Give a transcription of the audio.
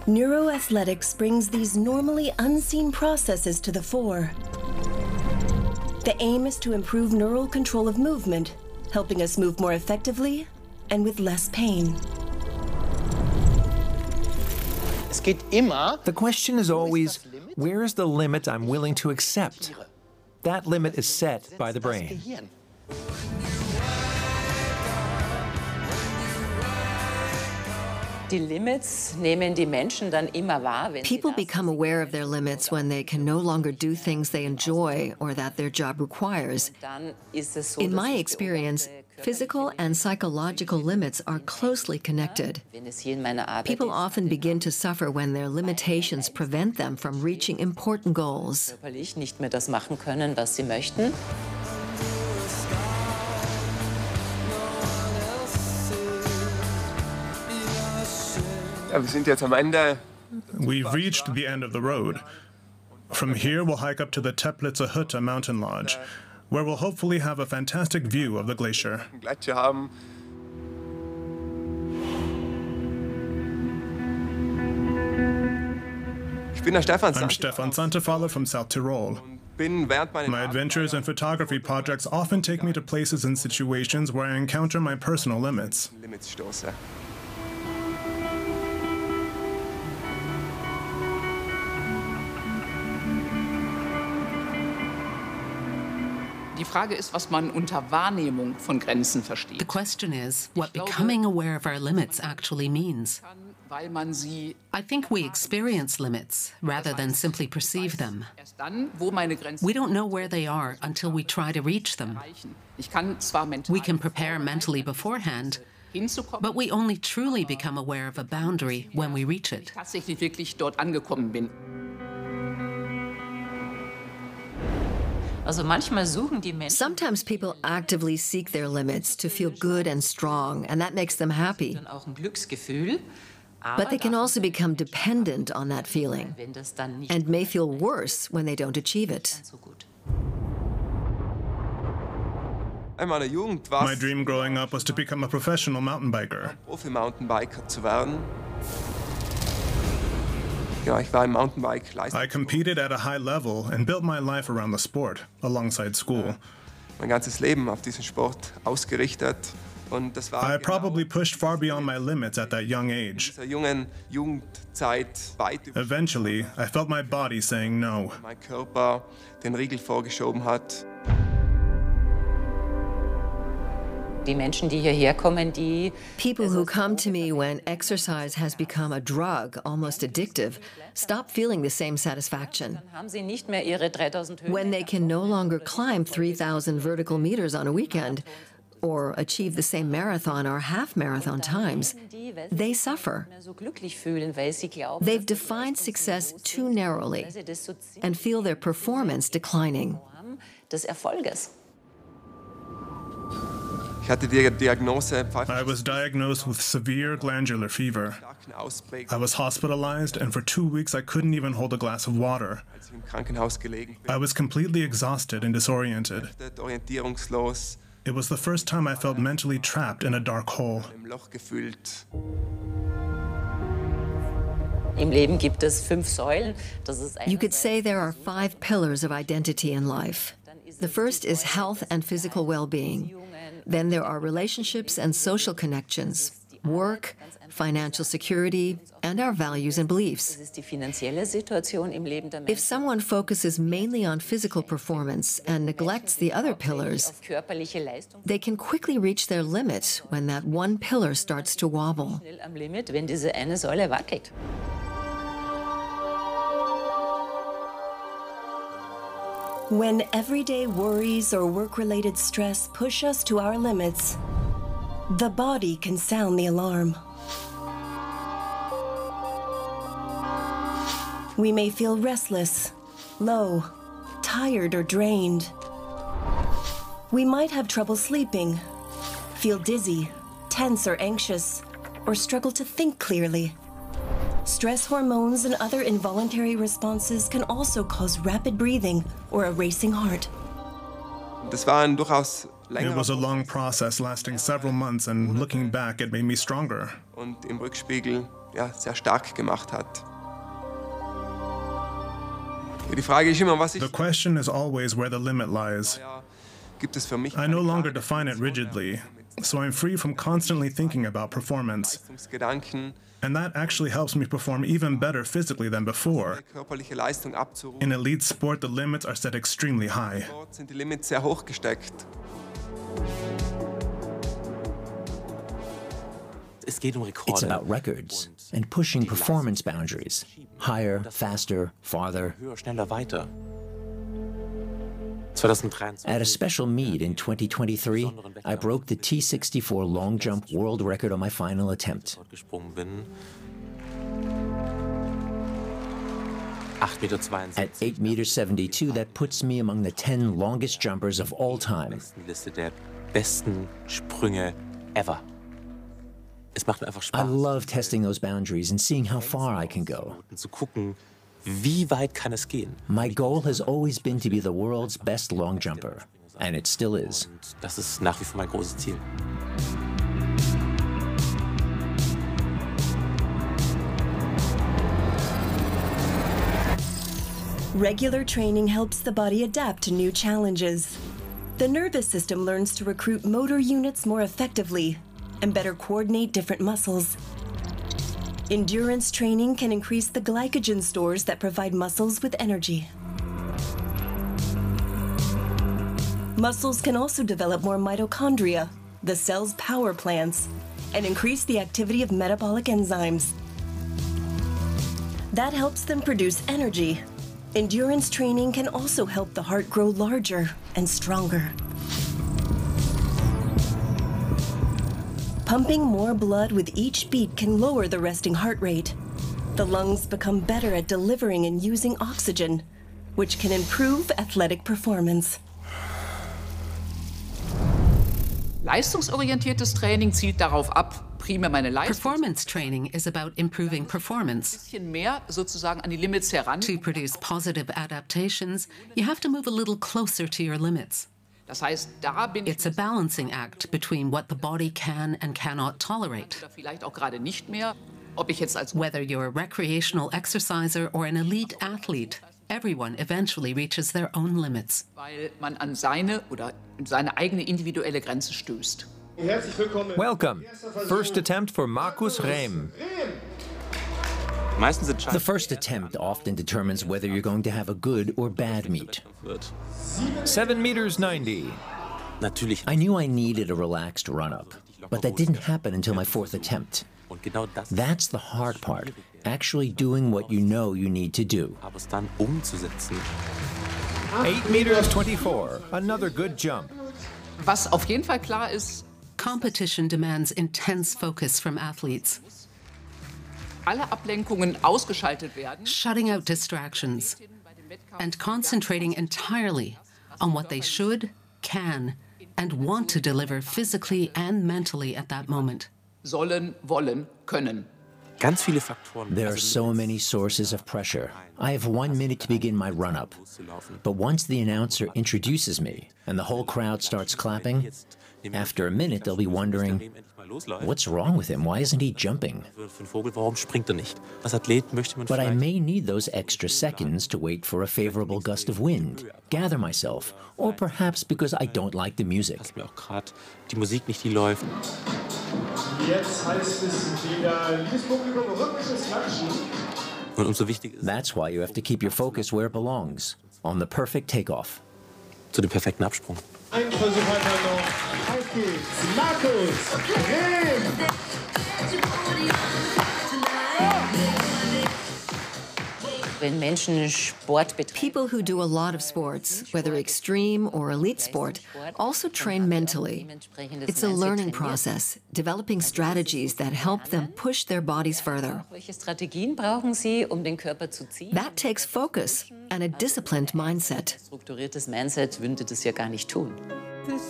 Neuroathletics brings these normally unseen processes to the fore. The aim is to improve neural control of movement, helping us move more effectively and with less pain. The question is always, where is the limit I'm willing to accept? That limit is set by the brain. People become aware of their limits when they can no longer do things they enjoy or that their job requires. In my experience, physical and psychological limits are closely connected. People often begin to suffer when their limitations prevent them from reaching important goals. We've reached the end of the road. From here, we'll hike up to the Teplitzer Hütte mountain lodge, where we'll hopefully have a fantastic view of the glacier. I'm Stefan Santefaller from South Tyrol. My adventures and photography projects often take me to places and situations where I encounter my personal limits. The question is what becoming aware of our limits actually means. I think we experience limits rather than simply perceive them. We don't know where they are until we try to reach them. We can prepare mentally beforehand, but we only truly become aware of a boundary when we reach it. Sometimes people actively seek their limits to feel good and strong, and that makes them happy. But they can also become dependent on that feeling and may feel worse when they don't achieve it. My dream growing up was to become a professional mountain biker. I competed at a high level and built my life around the sport, alongside school. I probably pushed far beyond my limits at that young age. Eventually, I felt my body saying no. People who come to me when exercise has become a drug, almost addictive, stop feeling the same satisfaction. When they can no longer climb 3,000 vertical meters on a weekend, or achieve the same marathon or half-marathon times, they suffer. They've defined success too narrowly and feel their performance declining. I was diagnosed with severe glandular fever. I was hospitalized, and for 2 weeks I couldn't even hold a glass of water. I was completely exhausted and disoriented. It was the first time I felt mentally trapped in a dark hole. You could say there are 5 pillars of identity in life. The first is health and physical well-being. Then there are relationships and social connections, work, financial security, and our values and beliefs. If someone focuses mainly on physical performance and neglects the other pillars, they can quickly reach their limit when that one pillar starts to wobble. When everyday worries or work-related stress push us to our limits, the body can sound the alarm. We may feel restless, low, tired, or drained. We might have trouble sleeping, feel dizzy, tense or anxious, or struggle to think clearly. Stress hormones and other involuntary responses can also cause rapid breathing or a racing heart. It was a long process lasting several months, and looking back, it made me stronger. ja, sehr stark gemacht hat. Die Frage ist immer, was ich... The question is always where the limit lies. I no longer define it rigidly, so I'm free from constantly thinking about performance. And that actually helps me perform even better physically than before. In elite sport, the limits are set extremely high. It's about records and pushing performance boundaries. Higher, faster, farther. At a special meet in 2023, I broke the T64 long jump world record on my final attempt. At 8 meters 72, that puts me among the 10 longest jumpers of all time. I love testing those boundaries and seeing how far I can go. My goal has always been to be the world's best long jumper, and it still is. Regular training helps the body adapt to new challenges. The nervous system learns to recruit motor units more effectively and better coordinate different muscles. Endurance training can increase the glycogen stores that provide muscles with energy. Muscles can also develop more mitochondria, the cell's power plants, and increase the activity of metabolic enzymes. That helps them produce energy. Endurance training can also help the heart grow larger and stronger. Pumping more blood with each beat can lower the resting heart rate. The lungs become better at delivering and using oxygen, which can improve athletic performance. Leistungsorientiertes Training zielt darauf ab, primär meine Leistung. Performance training is about improving performance. Bisschen mehr sozusagen an die Limits heran. To produce positive adaptations, you have to move a little closer to your limits. Das heißt, da bin It's a balancing act between what the body can and cannot tolerate. oder vielleicht auch gerade nicht mehr, ob ich jetzt als Whether you're a recreational exerciser or an elite athlete, everyone eventually reaches their own limits. weil man an seine oder seine eigene individuelle Grenze stößt. Welcome. First attempt for Markus Rehm. The first attempt often determines whether you're going to have a good or bad meet. 7 meters 90. I knew I needed a relaxed run-up, but that didn't happen until my fourth attempt. That's the hard part, actually doing what you know you need to do. 8 meters 24. Another good jump. Was auf jeden Fall klar ist, Competition demands intense focus from athletes. alle Ablenkungen ausgeschaltet werden. Shutting out distractions and concentrating entirely on what they should, can, and want to deliver physically and mentally at that moment. Sollen, wollen, können. There are so many sources of pressure. I have 1 minute to begin my run-up. But once the announcer introduces me and the whole crowd starts clapping, after a minute they'll be wondering, what's wrong with him? Why isn't he jumping? But I may need those extra seconds to wait for a favorable gust of wind, gather myself, or perhaps because I don't like the music. That's why you have to keep your focus where it belongs, on the perfect takeoff. Zu dem perfekten Absprung. Ein Versuch weiter noch. Auf geht's. Markus Rehm. People who do a lot of sports, whether extreme or elite sport, also train mentally. It's a learning process, developing strategies that help them push their bodies further. That takes focus and a disciplined mindset.